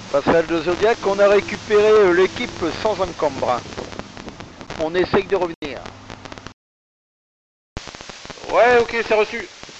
Pascal de Zodiac, on a récupéré l'équipe sans encombre. On essaye de revenir. Ouais, ok, c'est reçu.